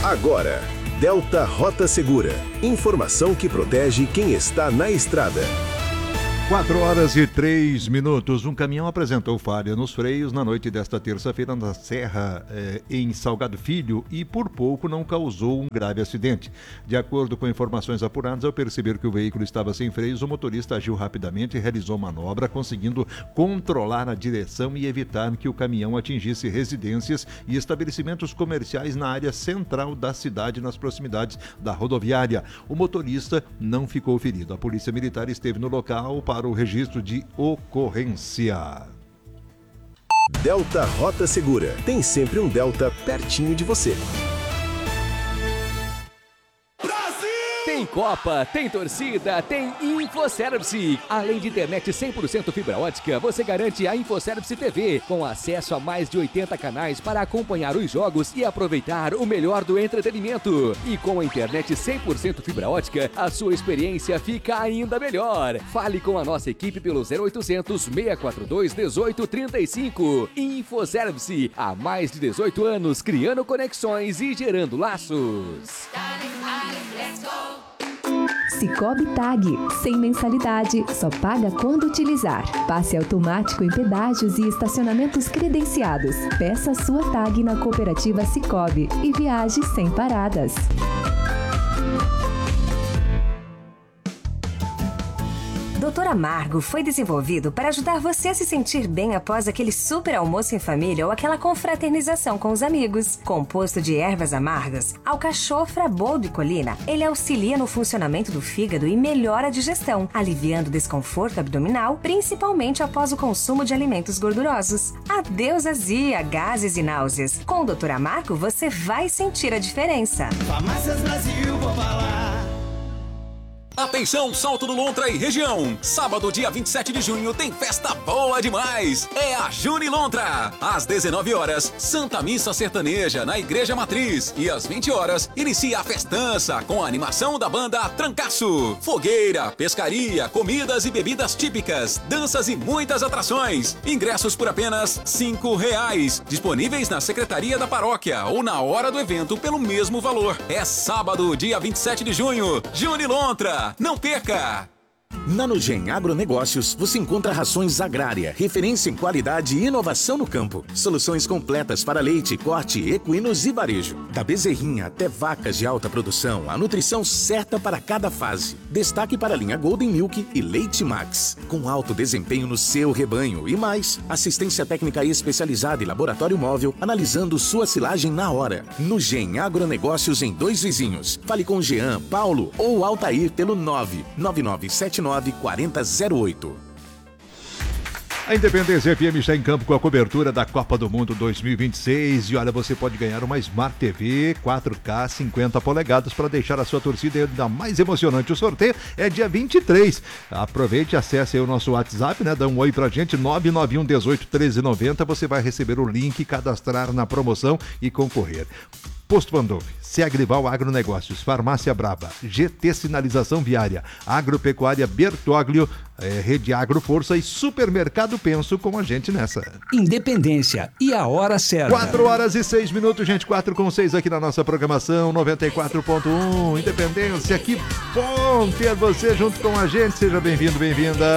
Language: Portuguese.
Agora, Delta Rota Segura. Informação que protege quem está na estrada. 4h03. Um caminhão apresentou falha nos freios na noite desta terça-feira na Serra, em Salgado Filho, e por pouco não causou um grave acidente. De acordo com informações apuradas, ao perceber que o veículo estava sem freios, o motorista agiu rapidamente e realizou manobra, conseguindo controlar a direção e evitar que o caminhão atingisse residências e estabelecimentos comerciais na área central da cidade, nas proximidades da rodoviária. O motorista não ficou ferido. A Polícia Militar esteve no local para o registro de ocorrência. Delta Rota Segura. Tem sempre um Delta pertinho de você. Tem Copa, tem torcida, tem InfoService. Além de internet 100% fibra ótica, você garante a InfoService TV, com acesso a mais de 80 canais para acompanhar os jogos e aproveitar o melhor do entretenimento. E com a internet 100% fibra ótica, a sua experiência fica ainda melhor. Fale com a nossa equipe pelo 0800 642 1835. InfoService, há mais de 18 anos, criando conexões e gerando laços. Cicobi Tag, sem mensalidade, só paga quando utilizar. Passe automático em pedágios e estacionamentos credenciados. Peça sua tag na cooperativa Cicobi e viaje sem paradas. Doutor Amargo foi desenvolvido para ajudar você a se sentir bem após aquele super almoço em família ou aquela confraternização com os amigos. Composto de ervas amargas, alcachofra, boldo e colina, ele auxilia no funcionamento do fígado e melhora a digestão, aliviando o desconforto abdominal, principalmente após o consumo de alimentos gordurosos. Adeus azia, gases e náuseas. Com o Doutor Amargo você vai sentir a diferença. Farmácias Brasil, vou falar. Atenção, Salto do Lontra e região. Sábado, dia 27 de junho, tem festa boa demais. É a Junilontra. Às 19 horas, Santa Missa Sertaneja na Igreja Matriz. E às 20 horas, inicia a festança com a animação da banda Trancaço. Fogueira, pescaria, comidas e bebidas típicas, danças e muitas atrações. Ingressos por apenas R$5. Disponíveis na Secretaria da Paróquia ou na hora do evento pelo mesmo valor. É sábado, dia 27 de junho. Junilontra. Não perca! Na Nugem Agronegócios, você encontra rações agrária, referência em qualidade e inovação no campo. Soluções completas para leite, corte, equinos e varejo. Da bezerrinha até vacas de alta produção, a nutrição certa para cada fase. Destaque para a linha Golden Milk e Leite Max, com alto desempenho no seu rebanho e mais, assistência técnica especializada e laboratório móvel, analisando sua silagem na hora. Nugem Agronegócios em Dois Vizinhos. Fale com Jean, Paulo ou Altair pelo 999794008. A Independência FM está em campo com a cobertura da Copa do Mundo 2026 e olha, você pode ganhar uma Smart TV 4K 50 polegadas para deixar a sua torcida ainda mais emocionante. O sorteio é dia 23. Aproveite e acesse aí o nosso WhatsApp, né? Dá um oi pra gente, 991 18 13 90. Você vai receber o link, cadastrar na promoção e concorrer. Posto Pandolfi, Seagrival Agronegócios, Farmácia Brava, GT Sinalização Viária, Agropecuária Bertoglio, Rede Agro Força e Supermercado Penso com a gente nessa. Independência e a hora certa. 4h06, gente, 4h06 aqui na nossa programação 94.1. Independência, que bom ter você junto com a gente. Seja bem-vindo, bem-vinda.